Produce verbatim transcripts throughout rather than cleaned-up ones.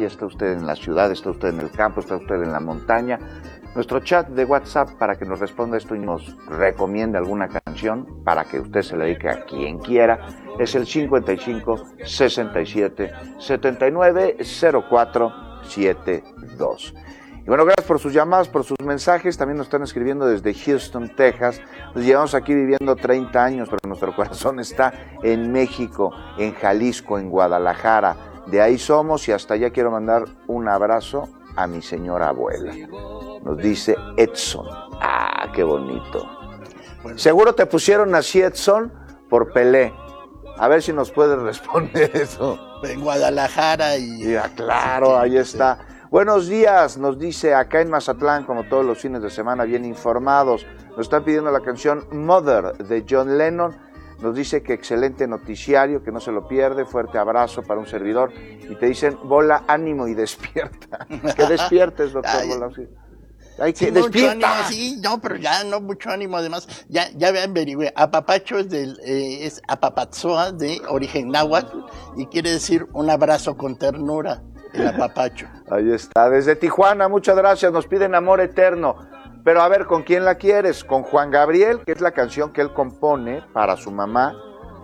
playa, está usted en la ciudad, está usted en el campo, está usted en la montaña. Nuestro chat de WhatsApp para que nos responda esto y nos recomiende alguna canción para que usted se la dedique a quien quiera es el cincuenta y cinco, sesenta y siete, setenta y nueve, cero cuatro setenta y dos. Y bueno, gracias por sus llamadas, por sus mensajes. También nos están escribiendo desde Houston, Texas. Nos llevamos aquí viviendo treinta años, pero nuestro corazón está en México, en Jalisco, en Guadalajara. De ahí somos y hasta allá quiero mandar un abrazo a mi señora abuela. Nos dice Edson. Ah, qué bonito. Bueno. Seguro te pusieron así, Edson, por Pelé. A ver si nos puedes responder eso. En Guadalajara y... Ya, claro, ahí está. Buenos días, nos dice acá en Mazatlán, como todos los fines de semana, bien informados. Nos están pidiendo la canción Mother de John Lennon. Nos dice que excelente noticiario, que no se lo pierde. Fuerte abrazo para un servidor. Y te dicen, bola, ánimo y despierta. Que despiertes, doctor Bola. Sí. Hay que sí, despierta. Mucho ánimo, sí, no, pero ya no mucho ánimo. Además, ya, ya averigüé. Apapacho es, del, eh, es apapatzoa de origen náhuatl y quiere decir un abrazo con ternura. El apapacho. Ahí está. Desde Tijuana, muchas gracias. Nos piden amor eterno. Pero a ver, ¿con quién la quieres? Con Juan Gabriel, que es la canción que él compone para su mamá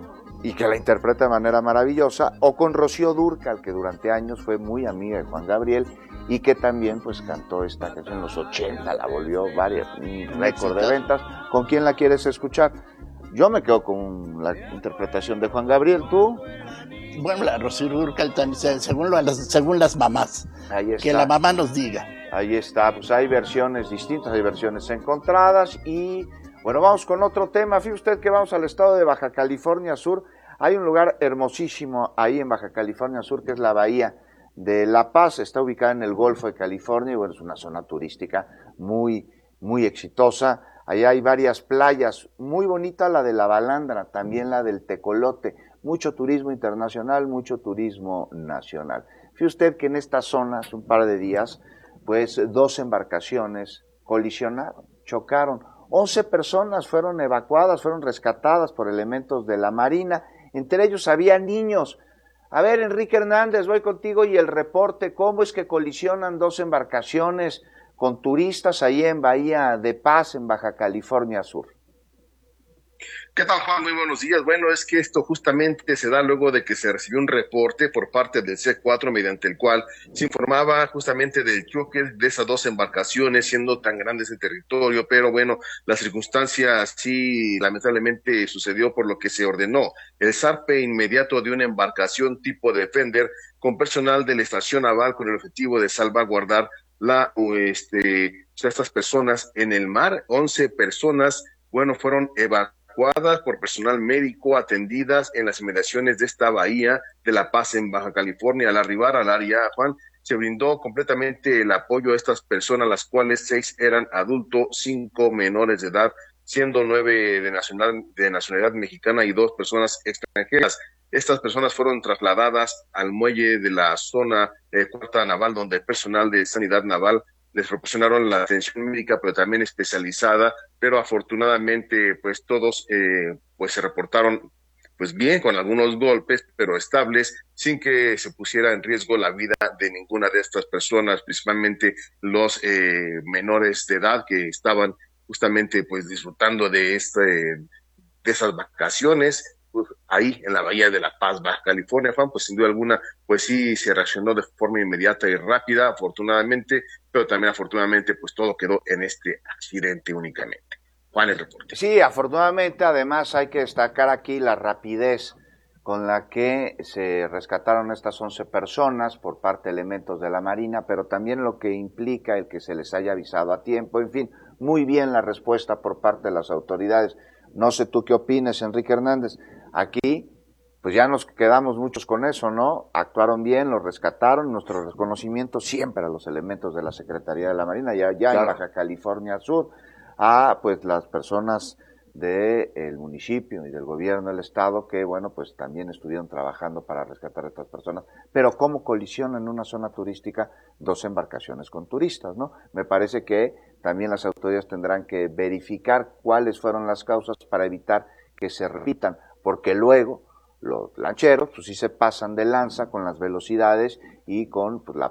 y que la interpreta de manera maravillosa, o con Rocío Dúrcal, que durante años fue muy amiga de Juan Gabriel y que también pues cantó esta canción en los ochenta, la volvió varias, un récord de ventas. ¿Con quién la quieres escuchar? Yo me quedo con la interpretación de Juan Gabriel, ¿tú? Bueno, la Rocío Dúrcal también, según, lo, según las mamás. Ahí está. Que la mamá nos diga. Ahí está, pues hay versiones distintas, hay versiones encontradas y bueno, vamos con otro tema. Fíjese usted que vamos al estado de Baja California Sur. Hay un lugar hermosísimo ahí en Baja California Sur que es la Bahía de La Paz. Está ubicada en el Golfo de California y bueno, es una zona turística muy, muy exitosa. Allá hay varias playas, muy bonita la de la Balandra, también la del Tecolote. Mucho turismo internacional, mucho turismo nacional. Fíjese usted que en esta zona, hace un par de días, pues dos embarcaciones colisionaron, chocaron. once personas fueron evacuadas, fueron rescatadas por elementos de la Marina. Entre ellos había niños. A ver, Enrique Hernández, voy contigo y el reporte. ¿Cómo es que colisionan dos embarcaciones con turistas ahí en Bahía de Paz, en Baja California Sur? ¿Qué tal, Juan? Muy buenos días. Bueno, es que esto justamente se da luego de que se recibió un reporte por parte del C cuatro mediante el cual se informaba justamente del choque de esas dos embarcaciones, siendo tan grandes el territorio, pero bueno, la circunstancia sí lamentablemente sucedió, por lo que se ordenó el zarpe inmediato de una embarcación tipo Defender con personal de la estación naval con el objetivo de salvaguardar la, este, estas personas en el mar. once personas, bueno, fueron evacuadas por personal médico, atendidas en las inmediaciones de esta bahía de La Paz en Baja California. Al arribar al área, Juan, se brindó completamente el apoyo a estas personas, las cuales seis eran adultos, cinco menores de edad, siendo nueve de, nacional, de nacionalidad mexicana y dos personas extranjeras. Estas personas fueron trasladadas al muelle de la zona eh, cuarta naval, donde el personal de sanidad naval les proporcionaron la atención médica, pero también especializada, pero afortunadamente, pues todos, eh, pues se reportaron, pues bien, con algunos golpes, pero estables, sin que se pusiera en riesgo la vida de ninguna de estas personas, principalmente los eh, menores de edad que estaban justamente, pues disfrutando de este, de esas vacaciones. Pues, ahí en la Bahía de La Paz, Baja California, Juan, pues sin duda alguna, pues sí se reaccionó de forma inmediata y rápida, afortunadamente, pero también afortunadamente, pues todo quedó en este accidente únicamente. Juan, el reporte. Sí, afortunadamente, además hay que destacar aquí la rapidez con la que se rescataron estas once personas por parte de elementos de la Marina, pero también lo que implica el que se les haya avisado a tiempo. En fin, muy bien la respuesta por parte de las autoridades. No sé tú qué opines, Enrique Hernández. Aquí, pues ya nos quedamos muchos con eso, ¿no? Actuaron bien, los rescataron, nuestro reconocimiento siempre a los elementos de la Secretaría de la Marina, ya, ya claro. En Baja California Sur, a pues las personas del municipio y del gobierno del estado que, bueno, pues también estuvieron trabajando para rescatar a estas personas. Pero cómo colisionan en una zona turística dos embarcaciones con turistas, ¿no? Me parece que también las autoridades tendrán que verificar cuáles fueron las causas para evitar que se repitan, porque luego los lancheros pues sí se pasan de lanza con las velocidades y con pues, la